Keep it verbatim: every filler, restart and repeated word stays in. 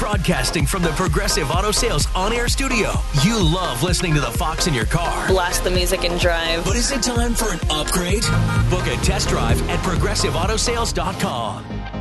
Broadcasting from the Progressive Auto Sales on-air studio. You love listening to the Fox in your car. Blast the music and drive. But is it time for an upgrade? Book a test drive at progressive auto sales dot com.